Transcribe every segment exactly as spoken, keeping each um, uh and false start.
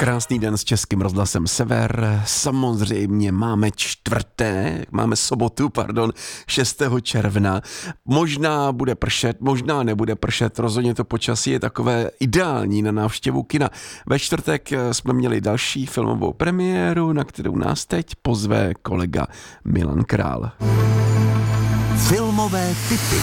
Krásný den s Českým rozhlasem Sever. Samozřejmě máme čtvrté, máme sobotu, pardon, šestého června. Možná bude pršet, možná nebude pršet, rozhodně to počasí je takové ideální na návštěvu kina. Ve čtvrtek jsme měli další filmovou premiéru, na kterou nás teď pozve kolega Milan Král. Filmové tipy.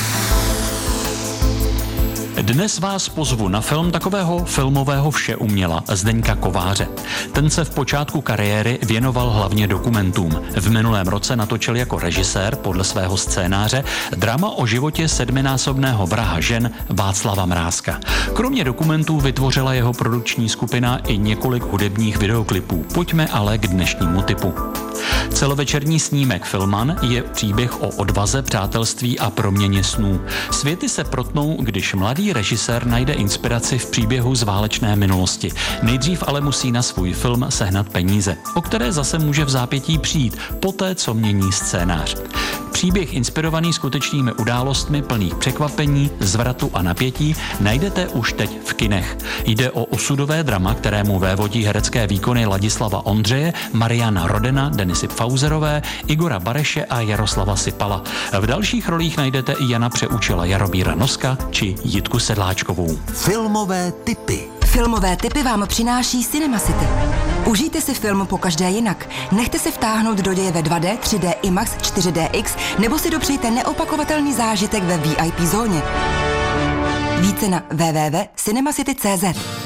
Dnes vás pozvu na film takového filmového všeuměla Zdeňka Kováře. Ten se v počátku kariéry věnoval hlavně dokumentům. V minulém roce natočil jako režisér podle svého scénáře drama o životě sedminásobného vraha žen Václava Mrázka. Kromě dokumentů vytvořila jeho produkční skupina i několik hudebních videoklipů. Pojďme ale k dnešnímu tipu. Celovečerní snímek Filman je příběh o odvaze, přátelství a proměně snů. Světy se protnou, když mladý režisér najde inspiraci v příběhu z válečné minulosti. Nejdřív ale musí na svůj film sehnat peníze, o které zase může v zápětí přijít, poté co mění scénář. Příběh inspirovaný skutečnými událostmi plných překvapení, zvratu a napětí najdete už teď v kinech. Jde o osudové drama, kterému vévodí herecké výkony Ladislava Ondřeje, Mariana Rodena, Denisy Pfauzerové, Igora Bareše a Jaroslava Sipala. V dalších rolích najdete i Jana Přeučila, Jaromíra Noska či Jitku Sedláčkovou. Filmové tipy. Filmové tipy vám přináší Cinema City. Užijte si film pokaždé jinak. Nechte se vtáhnout do děje ve dva dé, tři dé, IMAX, čtyři dé X nebo si dopřejte neopakovatelný zážitek ve V I P zóně. Více na w w w tečka cinemacity tečka c z.